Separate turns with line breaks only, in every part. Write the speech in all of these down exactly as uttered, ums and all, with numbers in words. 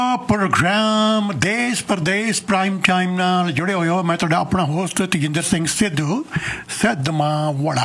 Programme देश परदेश prime time नाल जुड़े हुए हो। मैं तुहाडा अपना होस्ट तजिंदर सिंह सिद्धू सिद्धमावड़ा।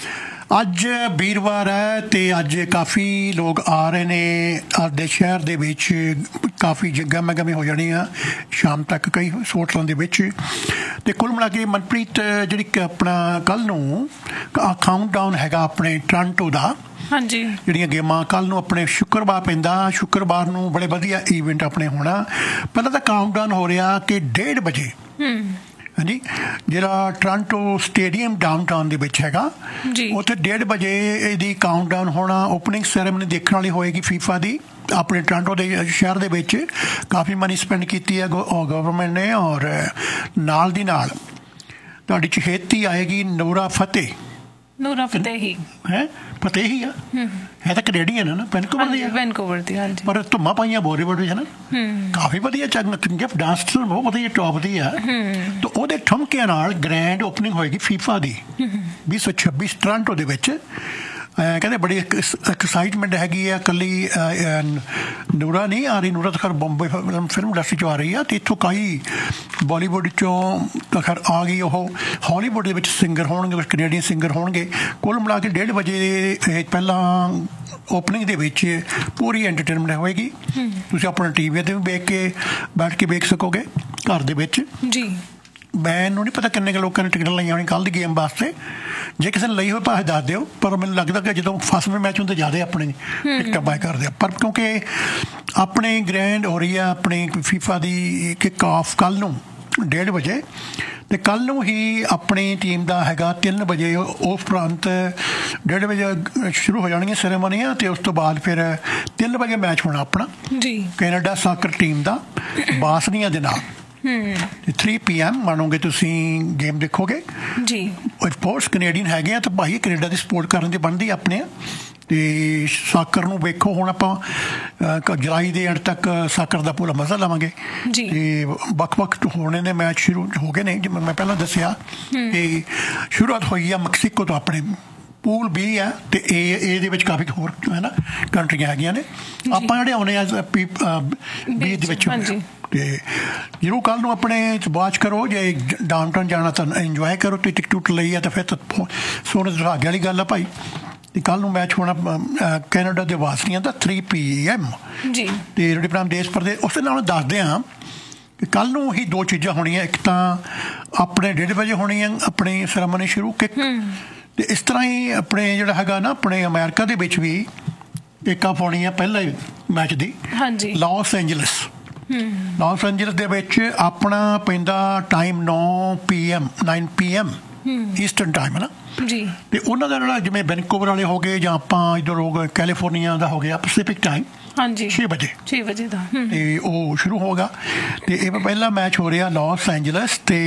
अज वीरवार है तो अज काफ़ी लोग आ रहे ने आदे शहर दे विच काफ़ी गहमा गहमी हो जानी आ शाम तक कई होटलों के विच ते कुल मिला के मनप्रीत जी अपना कल नूं काउंट डाउन हैगा अपने टोरंटो दा।
हाँ जी
ਜਿਹੜੀਆਂ ਗੇਮਾਂ ਕੱਲ੍ਹ ਨੂੰ ਆਪਣੇ ਸ਼ੁੱਕਰਵਾਰ ਪੈਂਦਾ ਸ਼ੁੱਕਰਵਾਰ ਨੂੰ ਬੜੇ ਵਧੀਆ ਈਵੈਂਟ ਆਪਣੇ ਹੋਣਾ। ਪਹਿਲਾਂ ਤਾਂ ਕਾਊਂਟਡਾਊਨ ਹੋ ਰਿਹਾ ਕਿ ਡੇਢ ਵਜੇ ਹਾਂਜੀ ਜਿਹੜਾ ਟੋਰੰਟੋ ਸਟੇਡੀਅਮ ਡਾਊਨਟਾਊਨ ਦੇ ਵਿੱਚ ਹੈਗਾ ਉੱਥੇ ਡੇਢ ਵਜੇ ਇਹਦੀ ਕਾਊਂਟਡਾਊਨ ਹੋਣਾ। ਓਪਨਿੰਗ ਸੈਰੇਮਨੀ ਦੇਖਣ ਵਾਲੀ ਹੋਏਗੀ ਫੀਫਾ ਦੀ। ਆਪਣੇ ਟੋਰੰਟੋ ਦੇ ਸ਼ਹਿਰ ਦੇ ਵਿੱਚ ਕਾਫੀ ਮਨੀ ਸਪੈਂਡ ਕੀਤੀ ਹੈ ਗਵਰਨਮੈਂਟ ਨੇ ਔਰ ਨਾਲ ਦੀ ਨਾਲ ਤੁਹਾਡੀ ਚਹੇਤੀ ਆਏਗੀ ਨੂਰਾ ਫਤਿਹ।
ਨੂਰਾ ਫਤਿਹ
ਹੈ ਫਤਿਹ ਹੀ ਆ ਹੈ ਤਾਂ ਕੈਨੇਡੀਅਨ ਹੈ ਨਾ ਵੈਨਕੂਵਰ ਦੀ
ਵੈਨਕੂਵਰ ਦੀ ਹਾਂਜੀ ਪਰ
ਧੁੰਮਾਂ ਪਾਈਆਂ ਬੋਲੀਵੁੱਡ ਵਿੱਚ ਹੈ ਨਾ ਕਾਫੀ ਵਧੀਆ ਚੰਗਾ ਡਾਂਸ ਬਹੁਤ ਵਧੀਆ ਟੌਪ ਦੀ ਆ ਤਾਂ ਉਹਦੇ ਠੁਮਕਿਆਂ ਨਾਲ ਗ੍ਰੈਂਡ ਓਪਨਿੰਗ ਹੋਏਗੀ ਫੀਫਾ ਦੀ ਵੀਹ ਸੌ ਛੱਬੀ ਟੋਰੰਟੋ ਦੇ ਵਿੱਚ। ਕਹਿੰਦੇ ਬੜੀ ਐਕਸਾਈਟਮੈਂਟ ਹੈਗੀ ਆ। ਇਕੱਲੀ ਨੂਰਾ ਨਹੀਂ ਆ ਰਹੀ ਨੂਰਾ ਤਾਂ ਖੈਰ ਬੰਬੇ ਫਿਲਮ ਇੰਡਸਟਰੀ 'ਚੋਂ ਆ ਰਹੀ ਆ ਅਤੇ ਇੱਥੋਂ ਕਈ ਬਾਲੀਵੁੱਡ 'ਚੋਂ ਤਾਂ ਖੈਰ ਆ ਗਈ ਉਹ ਹਾਲੀਵੁੱਡ ਦੇ ਵਿੱਚ ਸਿੰਗਰ ਹੋਣਗੇ ਕੈਨੇਡੀਅਨ ਸਿੰਗਰ ਹੋਣਗੇ। ਕੁੱਲ ਮਿਲਾ ਕੇ ਡੇਢ ਵਜੇ ਪਹਿਲਾਂ ਓਪਨਿੰਗ ਦੇ ਵਿੱਚ ਪੂਰੀ ਐਂਟਰਟੇਨਮੈਂਟ ਹੋਏਗੀ। ਤੁਸੀਂ ਆਪਣਾ ਟੀ ਵੀ 'ਤੇ ਵੀ ਵੇਖ ਕੇ ਬੈਠ ਕੇ ਵੇਖ ਸਕੋਗੇ ਘਰ ਦੇ ਵਿੱਚ ਜੀ। ਮੈਨੂੰ ਨਹੀਂ ਪਤਾ ਕਿੰਨੇ ਕੁ ਲੋਕਾਂ ਨੇ ਟਿਕਟ ਲਈਆਂ ਹੋਣੀ ਕੱਲ੍ਹ ਦੀ ਗੇਮ ਵਾਸਤੇ। ਜੇ ਕਿਸੇ ਨੇ ਲਈ ਹੋਏ ਭਾਵੇਂ ਦੱਸ ਦਿਓ ਪਰ ਮੈਨੂੰ ਲੱਗਦਾ ਕਿ ਜਦੋਂ ਫਸਵੇਂ ਮੈਚ ਹੁੰਦੇ ਜ਼ਿਆਦਾ ਆਪਣੇ ਟਿਕਟਾਂ ਬਾਏ ਕਰਦੇ ਆ। ਪਰ ਕਿਉਂਕਿ ਆਪਣੇ ਗ੍ਰੈਂਡ ਹੋ ਰਹੀ ਆ ਆਪਣੀ ਫੀਫਾ ਦੀ ਕਿੱਕ ਆਫ ਕੱਲ੍ਹ ਨੂੰ ਡੇਢ ਵਜੇ ਅਤੇ ਕੱਲ੍ਹ ਨੂੰ ਹੀ ਆਪਣੀ ਟੀਮ ਦਾ ਹੈਗਾ ਤਿੰਨ ਵਜੇ ਉਸ ਉਪਰੰਤ ਡੇਢ ਵਜੇ ਸ਼ੁਰੂ ਹੋ ਜਾਣਗੀਆਂ ਸੈਰੇਮਨੀਆਂ ਅਤੇ ਉਸ ਤੋਂ ਬਾਅਦ ਫਿਰ ਤਿੰਨ ਵਜੇ ਮੈਚ ਹੋਣਾ ਆਪਣਾ ਜੀ ਕੈਨੇਡਾ ਸਾਕਰ ਟੀਮ ਦਾ ਬਾਸਨੀਆ ਦੇ ਨਾਲ। ਥ੍ਰੀ ਪੀ ਐਮ ਮੰਨੋਗੇ ਤੁਸੀਂ ਗੇਮ ਦੇਖੋਗੇ ਜੀ। ਸਪੋਰਟਸ ਕੈਨੇਡੀਅਨ ਹੈਗੇ ਆ ਤਾਂ ਭਾਈ ਕੈਨੇਡਾ ਦੀ ਸਪੋਰਟ ਕਰਨ ਦੀ ਬਣਦੀ ਆਪਣੇ ਅਤੇ ਸਾਕਰ ਨੂੰ ਵੇਖੋ। ਹੁਣ ਆਪਾਂ ਜੁਲਾਈ ਦੇ ਐਂਡ ਤੱਕ ਸਾਕਰ ਦਾ ਪੂਰਾ ਮਜ਼ਾ ਲਵਾਂਗੇ ਅਤੇ ਵੱਖ ਵੱਖ ਹੋਣੇ ਨੇ ਮੈਚ ਸ਼ੁਰੂ ਹੋ ਗਏ ਨੇ ਜਿਵੇਂ ਮੈਂ ਪਹਿਲਾਂ ਦੱਸਿਆ ਕਿ ਸ਼ੁਰੂਆਤ ਹੋਈ ਆ ਮੈਕਸੀਕੋ ਤੋਂ ਆਪਣੇ ਪੂਲ ਬੀ ਆ ਅਤੇ ਇਹ ਇਹਦੇ ਵਿੱਚ ਕਾਫੀ ਹੋਰ ਹੈ ਨਾ ਕੰਟਰੀਆਂ ਹੈਗੀਆਂ ਨੇ। ਆਪਾਂ ਜਿਹੜੇ ਆਉਂਦੇ ਆ ਪੀ ਬੀ ਦੇ ਵਿੱਚ ਅਤੇ ਜ਼ਰੂਰ ਕੱਲ੍ਹ ਨੂੰ ਆਪਣੇ ਵਾਚ ਕਰੋ। ਜੇ ਡਾਊਨਟਾਊਨ ਜਾਣਾ ਤਾਂ ਇੰਜੋਏ ਕਰੋ। ਤੁਸੀਂ ਟਿਕਟ ਟੁਕਟ ਲਈ ਆ ਤਾਂ ਫਿਰ ਤਾਂ ਸੋਨੇ ਸੁਹਾਗੇ ਵਾਲੀ ਗੱਲ ਆ ਭਾਈ। ਅਤੇ ਕੱਲ੍ਹ ਨੂੰ ਮੈਚ ਹੋਣਾ ਕੈਨੇਡਾ ਦੇ ਵਾਸੀਆਂ ਦਾ ਥ੍ਰੀ ਪੀ ਐਮ ਜੀ ਅਤੇ ਰੇਡੀਓ ਪ੍ਰੋਗਰਾਮ ਦੇਸ਼ ਪਰਦੇਸ। ਉਸ ਦੇ ਨਾਲ ਦੱਸਦੇ ਹਾਂ ਕਿ ਕੱਲ੍ਹ ਨੂੰ ਹੀ ਦੋ ਚੀਜ਼ਾਂ ਹੋਣੀਆਂ। ਇੱਕ ਤਾਂ ਆਪਣੇ ਡੇਢ ਵਜੇ ਹੋਣੀ ਆ ਆਪਣੀ ਸੈਰੇਮਨੀ ਸ਼ੁਰੂ ਕਿੱਕ ਅਤੇ ਇਸ ਤਰ੍ਹਾਂ ਹੀ ਆਪਣੇ ਜਿਹੜਾ ਹੈਗਾ ਨਾ ਆਪਣੇ ਅਮਰੀਕਾ ਦੇ ਵਿੱਚ ਵੀ ਕਿੱਕ ਆਫ ਹੋਣੀ ਆ ਪਹਿਲਾਂ ਹੀ ਮੈਚ ਦੀ ਹਾਂਜੀ ਲਾਸ ਐਂਜਲਸ। ਲਾਸ ਐਂਜਲਸ ਦੇ ਵਿੱਚ ਆਪਣਾ ਪੈਂਦਾ ਟਾਈਮ ਨੌ P M nine P M eastern time ਹੈ ਨਾ ਜੀ। ਅਤੇ ਉਹਨਾਂ ਦਾ ਜਿਹੜਾ ਜਿਵੇਂ ਵੈਨਕੂਵਰ ਵਾਲੇ ਹੋ ਗਏ ਜਾਂ ਆਪਾਂ ਇੱਧਰ ਹੋ ਗਏ ਕੈਲੀਫੋਰਨੀਆ ਦਾ ਹੋ ਗਿਆ ਪੈਸੀਫਿਕ ਟਾਈਮ ਹਾਂਜੀ ਛੇ ਵਜੇ ਛੇ ਵਜੇ ਦਾ ਅਤੇ ਉਹ ਸ਼ੁਰੂ ਹੋਗਾ। ਅਤੇ ਇਹ ਪਹਿਲਾ ਮੈਚ ਹੋ ਰਿਹਾ ਲਾਸ ਐਂਜਲਸ ਅਤੇ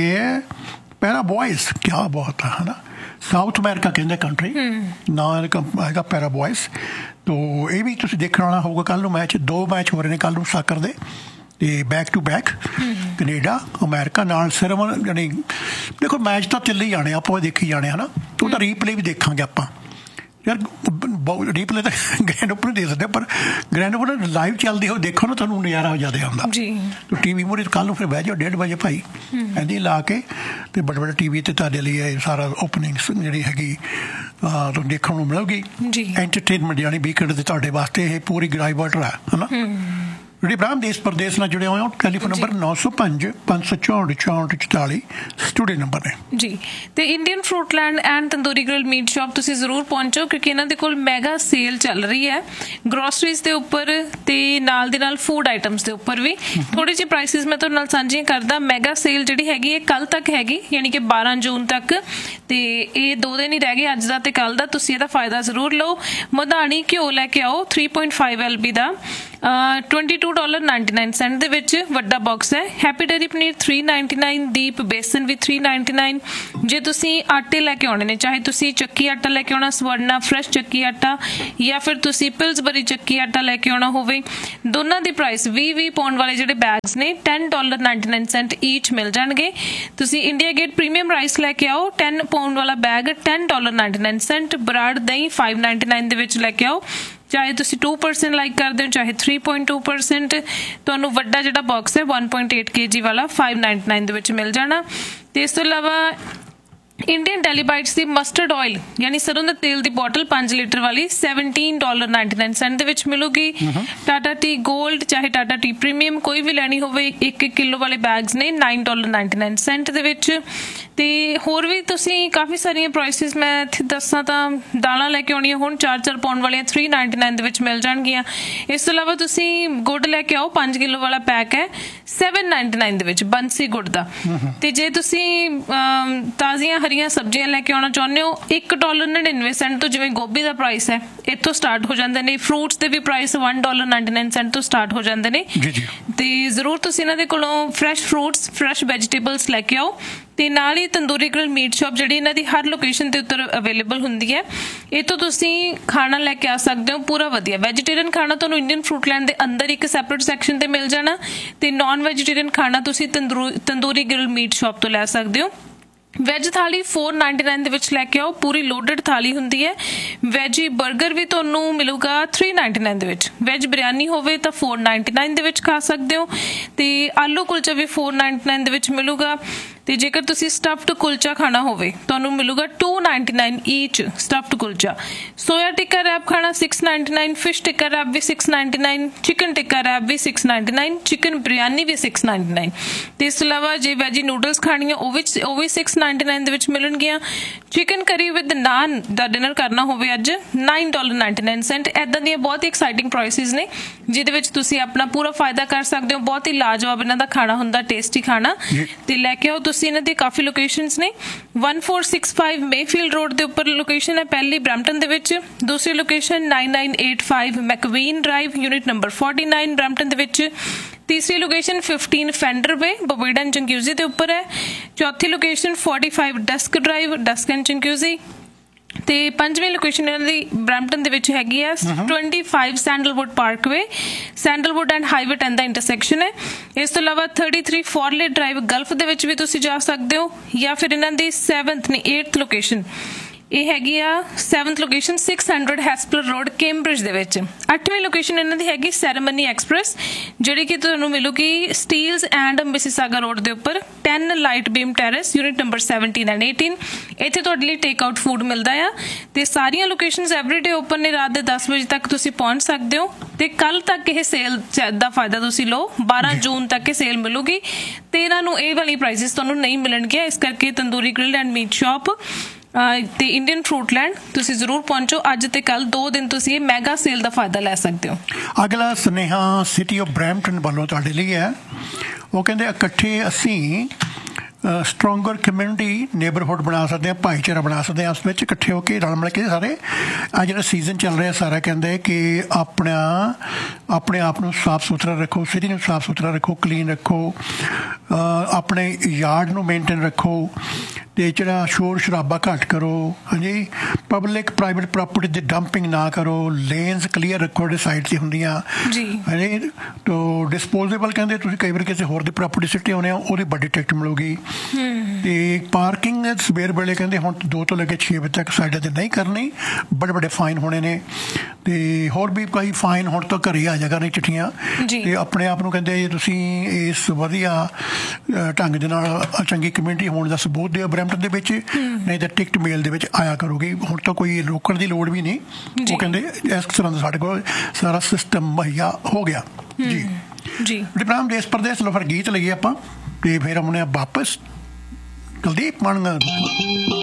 ਪੈਰਾ ਬੋਇਜ਼ ਕਿਆ ਬਹੁਤ ਹੈ ਨਾ ਸਾਊਥ ਅਮਰੀਕਾ ਕਹਿੰਦੇ ਕੰਟਰੀ ਨਾਲ ਹੈਗਾ ਪੈਰਾ ਬੋਇਜ਼। ਤੋ ਇਹ ਵੀ ਤੁਸੀਂ ਦੇਖਣ ਵਾਲਾ ਹੋਊਗਾ ਕੱਲ੍ਹ ਨੂੰ ਮੈਚ। ਦੋ ਮੈਚ ਹੋ ਰਹੇ ਨੇ ਕੱਲ੍ਹ ਨੂੰ ਸਾਕਰ ਦੇ ਅਤੇ back to back Canada America ਨਾਲ ਸਿਰਫ ਜਾਣੀ ਦੇਖੋ ਮੈਚ ਤਾਂ ਚੱਲੇ ਹੀ ਜਾਣੇ ਆਪਾਂ ਦੇਖੀ ਜਾਣੇ ਹੈ ਨਾ। ਉਹਦਾ ਰੀਪਲੇ ਵੀ ਦੇਖਾਂਗੇ ਆਪਾਂ ਯਾਰ ਰੀਪਲੇ ਤਾਂ ਗ੍ਰੈਂਡ ਓਪਨ ਦੇ ਸਕਦੇ ਪਰ ਗ੍ਰੈਂਡ ਓਪਨ ਲਾਈਵ ਚੱਲਦੀ ਹੋ ਦੇਖੋ ਨਾ ਤੁਹਾਨੂੰ ਨਜ਼ਾਰਾ ਜ਼ਿਆਦਾ ਆਉਂਦਾ ਜੀ। ਟੀ ਵੀ ਮੂਹਰੇ ਕੱਲ੍ਹ ਨੂੰ ਫਿਰ ਬਹਿ ਜਾਓ ਡੇਢ ਵਜੇ ਭਾਈ ਇਹਦੀ ਲਾ ਕੇ ਅਤੇ ਵੱਡੇ ਵੱਡੇ ਟੀ ਵੀ 'ਤੇ ਤੁਹਾਡੇ ਲਈ ਇਹ ਸਾਰਾ ਓਪਨਿੰਗ ਜਿਹੜੀ ਹੈਗੀ ਤੁਹਾਨੂੰ ਦੇਖਣ ਨੂੰ ਮਿਲੇਗੀ ਜੀ। ਐਂਟਰਟੇਨਮੈਂਟ ਯਾਨੀ ਵੀਕਐਂਡ ਦੇ ਤੁਹਾਡੇ ਵਾਸਤੇ ਇਹ ਪੂਰੀ ਗਰਾਈਵਰਟਰ ਹੈ ਹੈ ਨਾ। ਰੇਡੀਓ ਪ੍ਰੋਗਰਾਮ ਦੇਸ਼ ਪਰਦੇਸ ਨਾਲ ਜੁੜੇ ਹੋਏ ਹੋ। ਟੈਲੀਫੋਨ ਨੰਬਰ ਨੌ ਸੌ ਪੰਜ ਪੰਜ ਸੌ ਚੌਂਹਠ ਚੌਂਹਠ ਚੁਤਾਲੀ ਸਟੂਡੀਓ ਨੰਬਰ ਨੇ
ਜੀ। ਅਤੇ Indian ਫਰੂਟਲੈਂਡ and tandoori grill meat shop ਤੁਸੀਂ ਜ਼ਰੂਰ ਪਹੁੰਚੋ ਕਿਉਂਕਿ ਇਹਨਾਂ ਦੇ ਕੋਲ ਮੈਗਾ ਸੇਲ ਚੱਲ ਰਹੀ ਹੈ ਗਰੋਸਰੀਜ਼ ਦੇ ਉੱਪਰ ਅਤੇ ਨਾਲ ਦੇ ਨਾਲ ਫੂਡ ਆਈਟਮਸ ਦੇ ਉੱਪਰ ਵੀ ਥੋੜ੍ਹੇ ਜਿਹੇ ਪ੍ਰਾਈਸਿਸ ਮੈਂ ਤੁਹਾਡੇ ਨਾਲ ਸਾਂਝੀਆਂ ਕਰਦਾ। ਮੈਗਾ ਸੇਲ ਜਿਹੜੀ ਹੈਗੀ ਇਹ ਕੱਲ੍ਹ ਤੱਕ ਹੈਗੀ ਯਾਨੀ ਕਿ ਬਾਰਾਂ ਜੂਨ ਤੱਕ ਅਤੇ ਇਹ ਦੋ ਦਿਨ ਹੀ ਰਹਿ ਗਏ ਅੱਜ ਦਾ ਅਤੇ ਕੱਲ੍ਹ ਦਾ। ਤੁਸੀਂ ਇਹਦਾ ਫਾਇਦਾ ਜ਼ਰੂਰ ਲਓ। ਮਧਾਣੀ ਘਿਓ ਲੈ ਕੇ ਆਓ three point five L B ਦਾ twenty two dollar ninety nine Saint ਦੇ ਵਿੱਚ ਵੱਡਾ ਬਾਕਸ ਹੈ। Happy dairy paneer three ninety nine ਦੀਪ ਬੇਸਨ ਵੀ ਥ੍ਰੀ ਨਾਈਨਟੀ ਨਾਈਨ। ਜੇ ਤੁਸੀਂ ਆਟੇ ਲੈ ਕੇ ਆਉਣੇ ਨੇ ਚਾਹੇ ਤੁਸੀਂ ਚੱਕੀ ਆਟਾ ਲੈ ਕੇ ਆਉਣਾ ਸਵਰਨਾ ਫਰੈਸ਼ ਚੱਕੀ ਆਟਾ ਜਾਂ ਫਿਰ ਤੁਸੀਂ ਪਿਲਸਬਰੀ ਚੱਕੀ ਆਟਾ ਲੈ ਕੇ ਆਉਣਾ ਹੋਵੇ ਦੋਨਾਂ ਦੀ ਪ੍ਰਾਈਸ ਵੀਹ ਵੀਹ ਪਾਉਂਡ ਵਾਲੇ ਜਿਹੜੇ ਬੈਗਸ ਨੇ ten dollar ninety nine Saint ਈਚ ਮਿਲ ਜਾਣਗੇ। ਤੁਸੀਂ ਇੰਡੀਆ ਗੇਟ ਪ੍ਰੀਮੀਅਮ ਰਾਈਸ ਲੈ ਕੇ ਆਓ ਟੈਨ ਪਾਉਂਡ ਵਾਲਾ bag ten dollar ninety nine Saint. Brar ਦਹੀਂ ਫਾਈਵ ਨਾਈਨਟੀ ਨਾਈਨ ਦੇ ਵਿੱਚ ਲੈ ਕੇ ਆਓ ਚਾਹੇ ਤੁਸੀਂ ਟੂ ਪਰਸੈਂਟ ਲਾਈਕ ਕਰਦੇ ਹੋ ਚਾਹੇ ਥ੍ਰੀ ਪੁਆਇੰਟ ਟੂ ਪਰਸੈਂਟ, ਤੁਹਾਨੂੰ ਵੱਡਾ ਜਿਹੜਾ ਬਾਕਸ ਹੈ ਵਨ ਪੁਆਇੰਟ ਏਟ ਕੇ ਜੀ ਵਾਲਾ ਫਾਈਵ ਨਾਈਨਟੀ ਨਾਈਨ ਦੇ ਵਿੱਚ ਮਿਲ ਜਾਣਾ। ਤੇ ਇਸ ਤੋਂ ਇਲਾਵਾ ਇੰਡੀਅਨ ਡੈਲੀਬਾਈਟਸ ਦੀ ਮਸਟਰਡ ਆਇਲ ਯਾਨੀ ਸਰੋਂ ਦੇ ਤੇਲ ਦੀ ਬੋਟਲ ਪੰਜ ਲੀਟਰ ਵਾਲੀ seventeen dollar ninety nine Saint ਦੇ ਵਿੱਚ ਮਿਲੂਗੀ। ਟਾਟਾ ਟੀ ਗੋਲਡ ਚਾਹੇ ਟਾਟਾ ਟੀ ਪ੍ਰੀਮੀਅਮ ਕੋਈ ਵੀ ਲੈਣੀ ਹੋਵੇ ਇੱਕ ਇੱਕ ਕਿਲੋ ਵਾਲੇ ਬੈਗਸ ਨੇ nine dollar ninety nine Saint ਦੇ ਵਿੱਚ। ਤੇ ਹੋਰ ਵੀ ਤੁਸੀਂ ਕਾਫੀ ਸਾਰੀਆਂ ਪ੍ਰਾਈਸਿਸ ਮੈਂ ਇੱਥੇ ਦੱਸਾਂ ਤਾਂ ਦਾਲਾਂ ਲੈ ਕੇ ਆਉਣੀਆਂ ਹੁਣ ਚਾਰ ਚਾਰ ਪਾਉਂਡ ਵਾਲੀਆਂ ਥ੍ਰੀ ਨਾਈਨਟੀ ਨਾਈਨ ਦੇ ਵਿੱਚ ਮਿਲ ਜਾਣਗੀਆਂ। ਇਸ ਤੋਂ ਇਲਾਵਾ ਤੁਸੀਂ ਗੁੜ ਲੈ ਕੇ ਆਓ ਪੰਜ ਕਿਲੋ ਵਾਲਾ ਪੈਕ ਹੈ ਸੈਵਨ ਨਾਈਨਟੀ ਨਾਈਨ ਦੇ ਵਿੱਚ ਬੰਸੀ ਗੁੜ ਦਾ। ਤੇ ਜੇ ਤੁਸੀਂ ਤਾਜ਼ੀਆਂ ਹਰੀਆਂ ਸਬਜ਼ੀਆਂ ਲੈ ਕੇ ਆਉਣਾ ਚਾਹੁੰਦੇ ਹੋ ਇੱਕ ਡਾਲਰ ਨੜਿਨਵੇਂ ਸੈਂਟ ਤੋਂ, ਜਿਵੇਂ ਗੋਭੀ ਦਾ ਪ੍ਰਾਈਸ ਹੈ ਇੱਥੋਂ ਸਟਾਰਟ ਹੋ ਜਾਂਦੇ ਨੇ। ਫਰੂਟਸ ਦੇ ਵੀ price one dollar ninety nine Saint ਤੋਂ ਸਟਾਰਟ ਹੋ ਜਾਂਦੇ ਨੇ। ਤੇ ਜ਼ਰੂਰ ਤੁਸੀਂ ਇਹਨਾਂ ਦੇ ਕੋਲੋਂ ਫਰੈਸ਼ ਫਰੂਟਸ ਫਰੈਸ਼ ਵੈਜੀਟੇਬਲਸ ਲੈ ਕੇ ਆਓ। ਤੇ ਨਾਲ ਹੀ ਤੰਦੂਰੀ ਗ੍ਰਿਲ ਮੀਟ ਸ਼ਾਪ ਜਿਹੜੀ ਇਹਨਾਂ ਦੀ ਹਰ ਲੋਕੇਸ਼ਨ ਦੇ ਉੱਤੇ ਅਵੇਲੇਬਲ ਹੁੰਦੀ ਹੈ, ਇਹ ਤੋਂ ਤੁਸੀਂ ਖਾਣਾ ਲੈ ਕੇ ਆ ਸਕਦੇ ਹੋ ਪੂਰਾ ਵਧੀਆ। ਵੈਜੀਟੇਰੀਅਨ ਖਾਣਾ ਤੁਹਾਨੂੰ ਇੰਡੀਅਨ ਫਰੂਟਲੈਂਡ ਦੇ ਅੰਦਰ ਇੱਕ ਸੈਪਰੇਟ ਸੈਕਸ਼ਨ ਤੇ ਮਿਲ ਜਾਣਾ, ਤੇ ਨਾਨ ਵੈਜੀਟੇਰੀਅਨ ਖਾਣਾ ਤੁਸੀਂ tandoori tandoori grill meat shop ਤੋਂ ਲੈ ਸਕਦੇ ਹੋ। ਵੈਜ ਥਾਲੀ ਫੋਰ ਨਾਈਨਟੀ ਨਾਈਨ ਦੇ ਵਿੱਚ ਲੈ ਕੇ ਆਓ, ਪੂਰੀ ਲੋਡਡ ਥਾਲੀ ਹੁੰਦੀ ਹੈ। ਵੈਜੀ 버ਗਰ ਵੀ ਤੁਹਾਨੂੰ ਮਿਲੂਗਾ ਥ੍ਰੀ ਨਾਈਨਟੀ ਨਾਈਨ ਦੇ ਵਿੱਚ। ਵੈਜ ਬਿਰਿਆਨੀ ਹੋਵੇ ਤਾਂ ਫੋਰ ਨਾਈਨਟੀ ਨਾਈਨ ਦੇ ਵਿੱਚ ਖਾ ਸਕਦੇ ਹੋ। ਤੇ ਆਲੂ ਕੁਲਚਾ ਵੀ ਫੋਰ ਨਾਈਨਟੀ ਨਾਈਨ ਦੇ ਵਿੱਚ ਮਿਲੂਗਾ। ਤੇ ਜੇਕਰ ਤੁਸੀਂ ਸਟਫਡ ਕੁਲਚਾ ਖਾਣਾ ਹੋਵੇ ਤੁਹਾਨੂੰ ਮਿਲੂਗਾ to ninety nine ਈਚ stuffed kulcha. Soya tikka rap ਖਾਣਾ ਸਿਕਸ ਨਾਈਨਟੀ ਨਾਈਨ, ਫਿਸ਼ ਟਿੱਕਾ ਰੈਪ ਵੀ ਸਿਕਸ ਨਾਈਨਟੀ ਨਾਈਨ, ਚਿਕਨ ਟਿੱਕਾ ਰੈਪ ਵੀ six ninety nine, chicken biryani ਵੀ ਸਿਕਸ ਨਾਈਨਟੀ ਨਾਈਨ। ਤੇ ਇਸ ਤੋਂ ਇਲਾਵਾ ਜੇ ਵੈਜੀ ਨੂਡਲਸ ਖਾਣੀਆਂ ਉਹ ਵੀ ਉਹ ਵੀ ਸਿਕਸ ਨਾਈਨਟੀ ਨਾਈਨ ਦੇ ਵਿੱਚ ਮਿਲਣਗੀਆਂ। ਚਿਕਨ ਕਰੀ ਵਿਦ ਨਾਨ ਦਾ ਡਿਨਰ ਕਰਨਾ ਹੋਵੇ ਅੱਜ nine dollar ninety nine Saint. ਇੱਦਾਂ ਦੀਆਂ ਬਹੁਤ ਹੀ ਐਕਸਾਈਟਿੰਗ ਪ੍ਰਾਈਸਿਸ ਨੇ ਜਿਹਦੇ ਵਿੱਚ ਤੁਸੀਂ ਆਪਣਾ ਪੂਰਾ ਫਾਇਦਾ ਕਰ ਸਕਦੇ ਹੋ। ਬਹੁਤ ਹੀ ਲਾਜਵਾਬ ਇਹਨਾਂ ਦਾ ਖਾਣਾ ਹੁੰਦਾ, ਟੇਸਟੀ ਖਾਣਾ। ਤੇ ਲੈ ਕੇ ਆਓ ਤੁਸੀਂ। ਇਹਨਾਂ ਦੀ ਕਾਫੀ ਲੋਕੇਸ਼ਨਸ ਨੇ। one four six five Mayfield road ਦੇ ਉੱਪਰ ਲੋਕੇਸ਼ਨ ਹੈ ਪਹਿਲੀ ਬਰੈਂਪਟਨ ਦੇ ਵਿੱਚ। ਦੂਸਰੀ location nine nine eight five ਮੈਕਵੀਨ drive unit number forty nine Brampton ਦੇ ਵਿੱਚ। ਤੀਸਰੀ location fifteen fender way ਬੋਬੀਡਾ and ਚੰਕਿਊਜ਼ੀ ਦੇ ਉੱਪਰ ਹੈ। ਚੌਥੀ location forty five ਡਸਕ drive ਡਸਕ and ਚੰਕਿਊਜ਼ੀ। ਤੇ ਪੰਜਵੀਂ ਲੋਕੇਸ਼ਨ ਇਹਨਾਂ ਦੀ ਬਰੈਂਪਟਨ ਦੇ ਵਿੱਚ ਹੈਗੀ ਹੈ twenty five sandalwood Parkway, sandalwood and highway ten the intersection ਹੈ। ਇਸ ਤੋਂ ਇਲਾਵਾ ਥਰਟੀ ਥ੍ਰੀ ਫੋਰਲੇ ਡਰਾਈਵ ਗਲਫ ਦੇ ਵਿੱਚ ਵੀ ਤੁਸੀਂ ਜਾ ਸਕਦੇ ਹੋ। ਜਾਂ ਫਿਰ ਇਹਨਾਂ ਦੀ ਸੈਵਨਥ ਨੇ ਏਟਥ ਲੋਕੇਸ਼ਨ ਇਹ ਹੈਗੀ ਆ seventh location six hundred ਹੈਸਪਲਰ road Cambridge ਦੇ ਵਿੱਚ। ਅੱਠਵੀਂ ਲੋਕੇਸ਼ਨ ਇਹਨਾਂ ਦੀ ਹੈਗੀ ਸੈਰੇਮਨੀ ਐਕਸਪ੍ਰੈਸ ਜਿਹੜੀ ਕਿ ਤੁਹਾਨੂੰ ਮਿਲੂਗੀ ਸਟੀਲਸ ਐਂਡ ਮਿਸੀਸਾਗਾ ਰੋਡ ਦੇ ਉੱਪਰ ten light beam terrace unit number seventeen and eighteen. ਇੱਥੇ ਤੁਹਾਡੇ ਲਈ ਟੇਕ ਆਊਟ ਫੂਡ ਮਿਲਦਾ ਆ। ਤੇ ਸਾਰੀਆਂ ਲੋਕੇਸ਼ਨਸ ਐਵਰੀਡੇ ਓਪਨ ਨੇ, ਰਾਤ ਦੇ ਦਸ ਵਜੇ ਤੱਕ ਤੁਸੀਂ ਪਹੁੰਚ ਸਕਦੇ ਹੋ। ਤੇ ਕੱਲ ਤੱਕ ਇਹ ਸੇਲ ਦਾ ਫਾਇਦਾ ਤੁਸੀਂ ਲਓ, ਬਾਰਾਂ ਜੂਨ ਤੱਕ ਇਹ ਸੇਲ ਮਿਲੂਗੀ। ਤੇ ਇਹਨਾਂ ਨੂੰ ਇਹ ਵਾਲੀ ਪ੍ਰਾਈਸਿਸ ਤੁਹਾਨੂੰ ਨਹੀਂ ਮਿਲਣਗੀਆਂ। ਇਸ ਕਰਕੇ tandoori grill and meat shop ਤੇ ਇੰਡੀਅਨ ਫਰੂਟਲੈਂਡ ਤੁਸੀਂ ਜ਼ਰੂਰ ਪਹੁੰਚੋ। ਅੱਜ ਤੇ ਕੱਲ ਦੋ ਦਿਨ ਤੁਸੀਂ ਇਹ ਮੈਗਾ ਸੇਲ ਦਾ ਫਾਇਦਾ ਲੈ ਸਕਦੇ ਹੋ।
ਅਗਲਾ ਸੁਨੇਹਾ ਸਿਟੀ ਆਫ ਬਰੈਂਪਟਨ ਵੱਲੋਂ ਤੁਹਾਡੇ ਲਈ ਹੈ। ਉਹ ਕਹਿੰਦੇ ਇਕੱਠੇ ਅਸੀਂ ਸਟਰੋਂਗਰ ਕਮਿਊਨਿਟੀ ਨੇਬਰਹੁੱਡ ਬਣਾ ਸਕਦੇ ਹਾਂ, ਭਾਈਚਾਰਾ ਬਣਾ ਸਕਦੇ ਹਾਂ। ਉਸ ਵਿੱਚ ਇਕੱਠੇ ਹੋ ਕੇ ਰਲ ਮਿਲ ਕੇ ਸਾਰੇ ਆ ਜਿਹੜਾ ਸੀਜ਼ਨ ਚੱਲ ਰਿਹਾ ਸਾਰਾ ਕਹਿੰਦੇ ਕਿ ਆਪਣਾ ਆਪਣੇ ਆਪ ਨੂੰ ਸਾਫ਼ ਸੁਥਰਾ ਰੱਖੋ, ਸਿਟੀ ਨੂੰ ਸਾਫ਼ ਸੁਥਰਾ ਰੱਖੋ, ਕਲੀਨ ਰੱਖੋ, ਆਪਣੇ ਯਾਰਡ ਨੂੰ ਮੇਨਟੇਨ ਰੱਖੋ। ਤੇ ਜਿਹੜਾ ਸ਼ੋਰ ਸ਼ਰਾਬਾ ਘੱਟ ਕਰੋ। ਹਾਂਜੀ, ਪਬਲਿਕ ਪ੍ਰਾਈਵੇਟ ਪ੍ਰਾਪਰਟੀ ਦੀ ਡੰਪਿੰਗ ਨਾ ਕਰੋ। ਲੇਨਸ ਕਲੀਅਰ ਰੱਖੋ ਜਿਹੜੇ ਸਾਈਡ 'ਤੇ ਹੁੰਦੀਆਂ। ਹਾਂਜੀ, ਤੋ ਡਿਸਪੋਜ਼ੇਬਲ ਕਹਿੰਦੇ ਤੁਸੀਂ ਕਈ ਵਾਰ ਕਿਸੇ ਹੋਰ ਦੀ ਪ੍ਰਾਪਰਟੀ ਸਿੱਟੇ ਆਉਂਦੇ ਹੋ ਉਹਦੀ ਵੱਡੀ ਟਿਕਟ ਮਿਲੂਗੀ। ਤੇ ਪਾਰਕਿੰਗ ਸਵੇਰ ਵੇਲੇ ਕਹਿੰਦੇ ਹੁਣ ਦੋ ਤੋਂ ਲੈ ਕੇ ਛੇ ਵਜੇ ਤੱਕ ਸਾਈਡਾਂ 'ਤੇ ਨਹੀਂ ਕਰਨੀ, ਬੜੇ ਬੜੇ ਫਾਈਨ ਹੋਣੇ ਨੇ। ਤੇ ਹੋਰ ਵੀ ਕਈ ਫਾਈਨ ਹੁਣ ਤੋਂ ਘਰੇ ਆ ਜਾਗਾ ਨਹੀਂ ਚਿੱਠੀਆਂ। ਤੇ ਆਪਣੇ ਆਪ ਨੂੰ ਕਹਿੰਦੇ ਤੁਸੀਂ ਇਸ ਵਧੀਆ ਢੰਗ ਦੇ ਨਾਲ ਚੰਗੀ ਕਮਿਊਨਿਟੀ ਹੋਣ ਦਾ ਸਬੂਤ ਦਿਓ ਬਰੈਂਪਟਨ ਦੇ ਵਿੱਚ, ਨਹੀਂ ਤਾਂ ਟਿਕਟ ਮੇਲ ਦੇ ਵਿੱਚ ਆਇਆ ਕਰੂਗੀ। ਹੁਣ ਤਾਂ ਕੋਈ ਰੋਕਣ ਦੀ ਲੋੜ ਵੀ ਨਹੀਂ। ਉਹ ਕਹਿੰਦੇ ਇਸ ਤਰ੍ਹਾਂ ਦਾ ਸਾਡੇ ਕੋਲ ਸਾਰਾ ਸਿਸਟਮ ਮੁਹੱਈਆ ਹੋ ਗਿਆ। ਜੀ ਜੀ ਡਿਪਲੋਮ ਦੇਸ਼ ਪ੍ਰਦੇਸ਼ ਲੋ ਫਿਰ ਗੀਤ ਲਈਏ ਆਪਾਂ ਤੇ ਫਿਰ ਆਉਣੇ ਵਾਪਸ। ਕੁਲਦੀਪ ਮਾਨਗਾ।